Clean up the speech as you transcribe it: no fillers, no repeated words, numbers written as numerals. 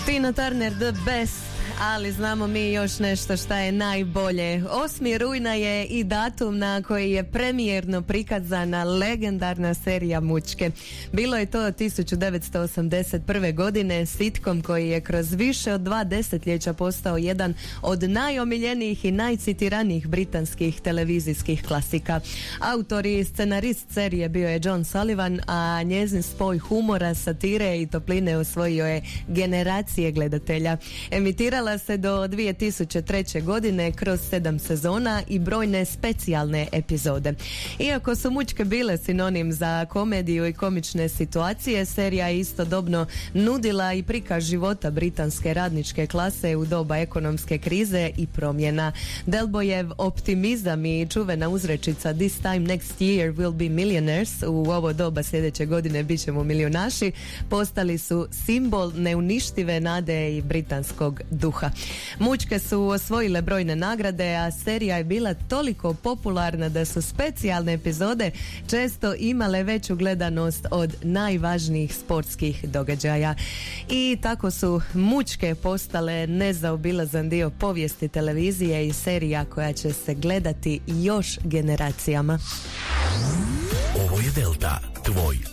Tina Turner, the best, ali znamo mi još nešto šta je najbolje. 8. rujna je i datum na koji je premijerno prikazana legendarna serija Mućke. Bilo je to 1981. godine, sitcom koji je kroz više od 2 desetljeća postao jedan od najomiljenijih i najcitiranijih britanskih televizijskih klasika. Autor i scenarist serije bio je John Sullivan, a njezin spoj humora, satire i topline osvojio je generacije gledatelja. Emitirala se do 2003. godine kroz 7 sezona i brojne specijalne epizode. Iako su Mućke bile sinonim za komediju i komične situacije, serija je istodobno nudila i prikaz života britanske radničke klase u doba ekonomske krize i promjena. Delbojev optimizam i čuvena uzrečica "This time next year will be millionaires", u ovo doba sljedeće godine bit ćemo milionaši, postali su simbol neuništive nade i britanskog duha. Mućke su osvojile brojne nagrade, a serija je bila toliko popularna da su specijalne epizode često imale veću gledanost od najvažnijih sportskih događaja. I tako su Mućke postale nezaobilazan dio povijesti televizije i serija koja će se gledati još generacijama. Ovo je Delta, tvoj